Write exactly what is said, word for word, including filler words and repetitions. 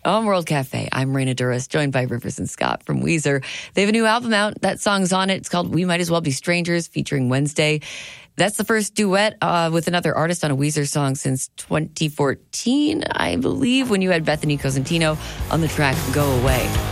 on World Cafe. I'm Raina Duras, joined by Rivers and Scott from Weezer. They have a new album out. That song's on it. It's called We Might As Well Be Strangers, featuring Wednesday. That's the first duet uh, with another artist on a Weezer song since twenty fourteen, I believe, when you had Bethany Cosentino on the track Go Away.